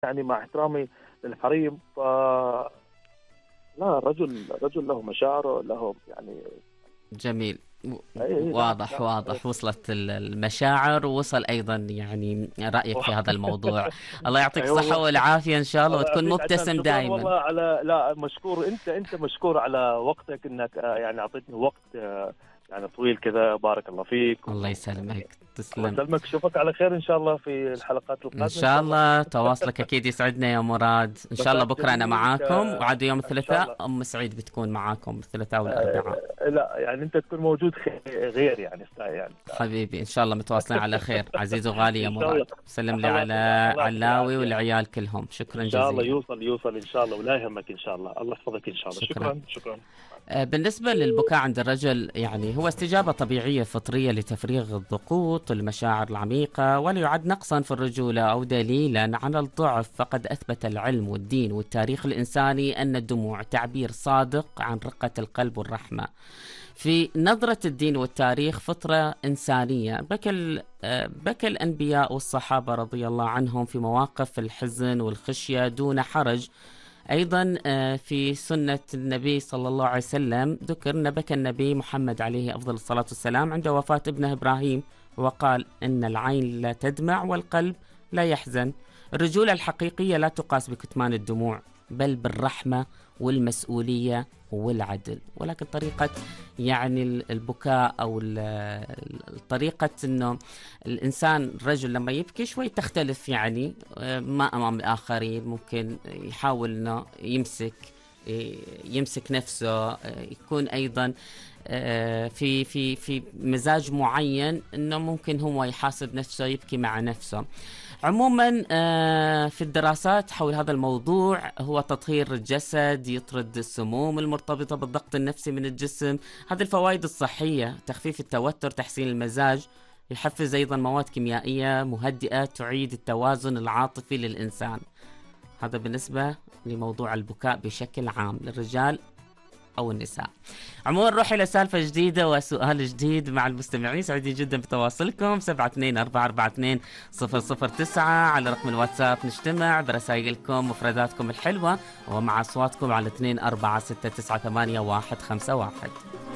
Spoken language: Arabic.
يعني مع احترامي للحريم، لا، رجل له مشاعره، له يعني. جميل. نعم واضح نعم. واضح، وصلت المشاعر، ووصل أيضا يعني رأيك في هذا الموضوع. الله يعطيك اي الصحة والله. والعافية إن شاء الله، الله وتكون يعافيك عدنان، مبتسم شكرا دائما. والله على، لا مشكور، انت مشكور على وقتك، انك يعني اعطيتني وقت يعني طويل كذا. بارك الله فيك الله يعني يسلمك، الله تسلم. يسلمك. اشوفك على خير ان شاء الله في الحلقات إن القادمه ان شاء شاء الله. الله تواصلك أكيد يسعدنا يا مراد. إن شاء الله مساك بكرة أنا جميل معاكم، وعاد يوم ان شاء الثلاثاء الله. أم سعيد بتكون معاكم الثلاثاء والأربعاء. لا يعني انت تكون موجود غير يعني يعني حبيبي إن شاء الله متواصلين على خير، عزيز وغالي يا ان شاء مراد. الله. سلم لي الله على الله يعطيك علاوي العافيه. والعيال كلهم، ان شكرا شاء الله جزيلا. يوصل ان شاء الله، ولا يهمك ان شاء الله. الله يحفظك ان شاء الله. شكرا. شكرا شكرا. بالنسبة للبكاء عند الرجل، يعني هو استجابة طبيعية فطرية لتفريغ الضغوط المشاعر العميقة، ولا يعد نقصا في الرجولة أو دليلا على الضعف. فقد أثبت العلم والدين والتاريخ الإنساني أن الدموع تعبير صادق عن رقة القلب والرحمة. في نظرة الدين والتاريخ فطرة إنسانية. بكى الأنبياء والصحابة رضي الله عنهم في مواقف الحزن والخشية دون حرج. أيضا في سنة النبي صلى الله عليه وسلم ذكر أن بكى النبي محمد عليه أفضل الصلاة والسلام عند وفاة ابنه إبراهيم، وقال إن العين لا تدمع والقلب لا يحزن. الرجولة الحقيقية لا تقاس بكتمان الدموع، بل بالرحمة والمسؤولية والعدل. ولكن طريقة يعني البكاء أو طريقة أنه الإنسان الرجل لما يبكي شوي تختلف، يعني ما أمام الآخرين ممكن يحاول أنه يمسك نفسه، يكون أيضا في مزاج معين أنه ممكن هو يحاسب نفسه، يبكي مع نفسه. عموما في الدراسات حول هذا الموضوع هو تطهير الجسد، يطرد السموم المرتبطة بالضغط النفسي من الجسم. هذه الفوائد الصحية: تخفيف التوتر، تحسين المزاج، يحفز أيضا مواد كيميائية مهدئة تعيد التوازن العاطفي للإنسان. هذا بالنسبة لموضوع البكاء بشكل عام للرجال أو النساء. عموما نروح إلى سالفة جديدة وسؤال جديد مع المستمعين. سعيدين جدا بتواصلكم. 72442009 على رقم الواتساب نجتمع برسائلكم مفرداتكم الحلوة، ومع أصواتكم على 24698151.